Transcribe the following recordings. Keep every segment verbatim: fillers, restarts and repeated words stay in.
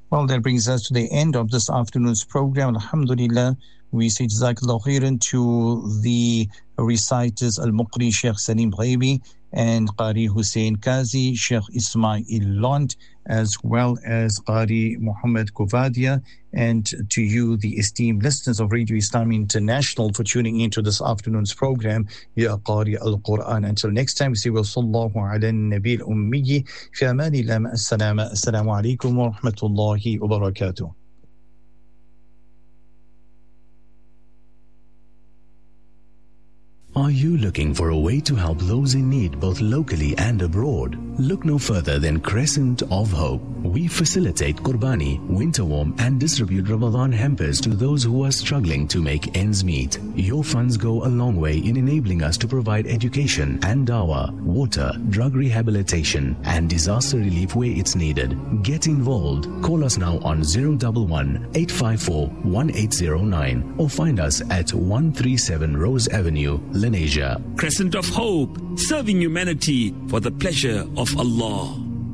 Well, that brings us to the end of this afternoon's program. Alhamdulillah, we say Jazakallah khairan to the reciters Al-Muqri Sheikh Salim Ghaibi and Qari Hussein Qazi, Sheikh Ismail Lont, as well as Qari Muhammad Kuvadia, and to you, the esteemed listeners of Radio Islam International, for tuning into this afternoon's program, Ya Qari Al-Quran. Until next time, we say, wa sallallahu ala nabi al-ummiyi fi amanillah ma'as-salama. Assalamu alaikum wa rahmatullahi wa barakatuh. Are you looking for a way to help those in need both locally and abroad? Look no further than Crescent of Hope. We facilitate Qurbani, winter warm and distribute Ramadan hampers to those who are struggling to make ends meet. Your funds go a long way in enabling us to provide education and dawah, water, drug rehabilitation and disaster relief where it's needed. Get involved. Call us now on zero one one, eight five four, one eight zero nine or find us at one thirty-seven Rose Avenue, Lenasia. Crescent of Hope, serving humanity for the pleasure of Allah.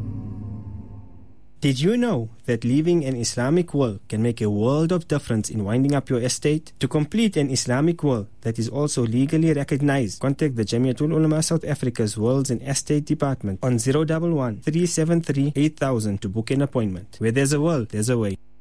Did you know that leaving an Islamic will can make a world of difference in winding up your estate? To complete an Islamic will that is also legally recognized, contact the Jamiatul Ulama South Africa's Wills and Estate Department on zero one one, three seven three, eight thousand to book an appointment. Where there's a will, there's a way.